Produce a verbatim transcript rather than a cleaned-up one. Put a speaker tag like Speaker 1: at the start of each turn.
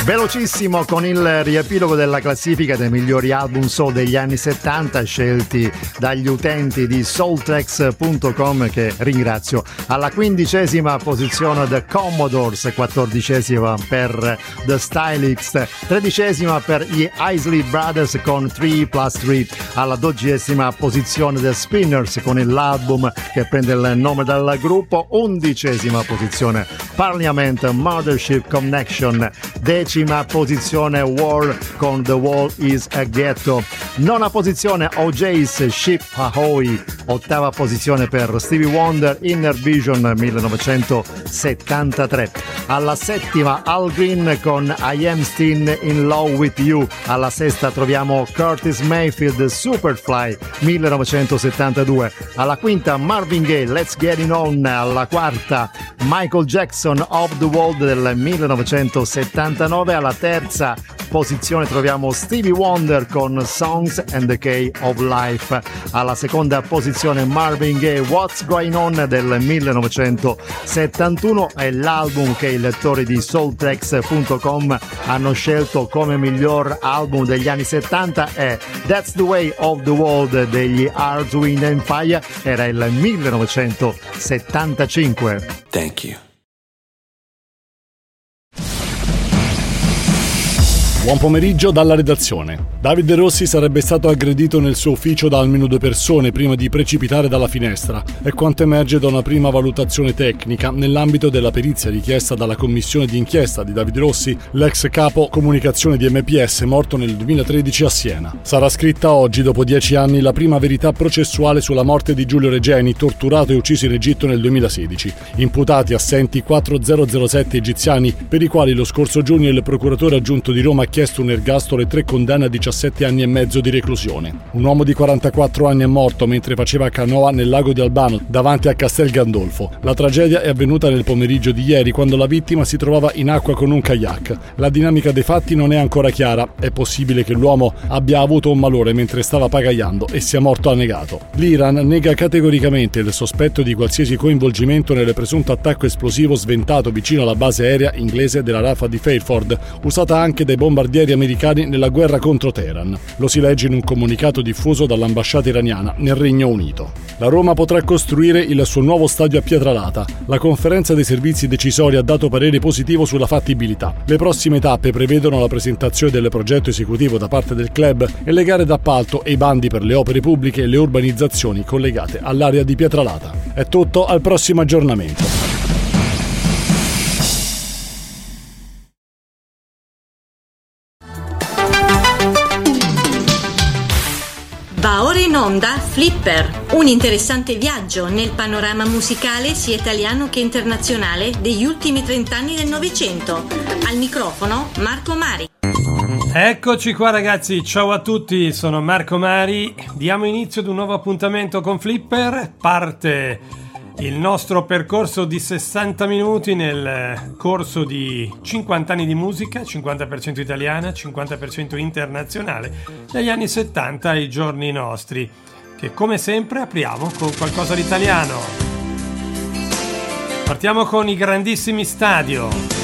Speaker 1: Velocissimo con il riepilogo della classifica dei migliori album soul degli anni settanta scelti dagli utenti di soultracks punto com, che ringrazio. Alla quindicesima posizione The Commodores, quattordicesima per The Stylists, tredicesima per gli Isley Brothers con tre plus tre, alla dodicesima posizione The Spinners con l'album che prende il nome dal gruppo, undicesima posizione Parliament Mothership Connection, decima posizione War con The Wall is a Ghetto, nona posizione O J's Ship Ahoy, ottava posizione per Stevie Wonder Inner Vision millenovecentosettantatré, alla settima Al Green con I Am Still in Love with You, alla sesta troviamo Curtis Mayfield Superfly millenovecentosettantadue, alla quinta Marvin Gaye Let's Get It On, alla quarta Michael Jackson Of the World del millenovecentosettantanove, alla terza posizione troviamo Stevie Wonder con Songs and the Key of Life, alla seconda posizione Marvin Gaye What's Going On del millenovecentosettantuno, e l'album che i lettori di soultracks punto com hanno scelto come miglior album degli anni settanta è That's the Way of the World degli Earth, Wind and Fire, era il millenovecentosettantacinque.
Speaker 2: Thank you.
Speaker 3: Buon pomeriggio dalla redazione. Davide Rossi sarebbe stato aggredito nel suo ufficio da almeno due persone prima di precipitare dalla finestra, è quanto emerge da una prima valutazione tecnica nell'ambito della perizia richiesta dalla commissione di inchiesta di Davide Rossi, l'ex capo comunicazione di M P S morto nel duemilatredici a Siena. Sarà scritta oggi, dopo dieci anni, la prima verità processuale sulla morte di Giulio Regeni, torturato e ucciso in Egitto nel duemilasedici. Imputati assenti quattromilazirosette egiziani, per i quali lo scorso giugno il procuratore aggiunto di Roma ha chiesto un ergastolo e tre condanne a diciassette anni e mezzo di reclusione. Un uomo di quarantaquattro anni è morto mentre faceva canoa nel lago di Albano, davanti a Castel Gandolfo. La tragedia è avvenuta nel pomeriggio di ieri, quando la vittima si trovava in acqua con un kayak. La dinamica dei fatti non è ancora chiara. È possibile che l'uomo abbia avuto un malore mentre stava pagaiando e sia morto annegato. L'Iran nega categoricamente il sospetto di qualsiasi coinvolgimento nel presunto attacco esplosivo sventato vicino alla base aerea inglese della Rafah di Fairford, usata anche dai bombardieri americani nella guerra contro Teheran. Lo si legge in un comunicato diffuso dall'ambasciata iraniana nel Regno Unito. La Roma potrà costruire il suo nuovo stadio a Pietralata. La conferenza dei servizi decisori ha dato parere positivo sulla fattibilità. Le prossime tappe prevedono la presentazione del progetto esecutivo da parte del club e le gare d'appalto e i bandi per le opere pubbliche e le urbanizzazioni collegate all'area di Pietralata. È tutto, al prossimo aggiornamento.
Speaker 4: Va ora in onda Flipper, un interessante viaggio nel panorama musicale sia italiano che internazionale degli ultimi trent'anni del Novecento. Al microfono Marco Mari.
Speaker 5: Eccoci qua ragazzi, ciao a tutti, sono Marco Mari. Diamo inizio ad un nuovo appuntamento con Flipper. Parte il nostro percorso di sessanta minuti nel corso di cinquanta anni di musica, cinquanta per cento italiana, cinquanta per cento internazionale, dagli anni settanta ai giorni nostri, che come sempre apriamo con qualcosa di italiano. Partiamo con i grandissimi Stadio.